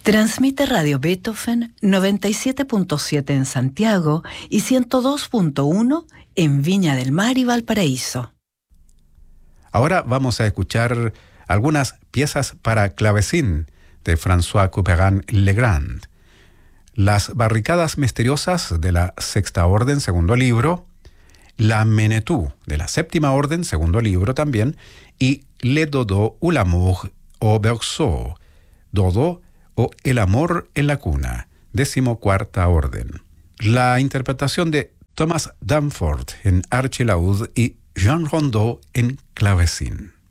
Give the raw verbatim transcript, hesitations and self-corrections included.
Transmite Radio Beethoven noventa y siete punto siete en Santiago y ciento dos punto uno en Viña del Mar y Valparaíso. Ahora vamos a escuchar algunas piezas para clavecín de François Couperin-Legrand. Las barricadas misteriosas de la Sexta Orden, segundo libro, la Menetou de la Séptima Orden, segundo libro también, y Le Dodo ou l'amour au berceau, Dodo o El amor en la cuna, decimocuarta orden. La interpretación de Thomas Danforth en archilaúd y Jean Rondeau en clavecín.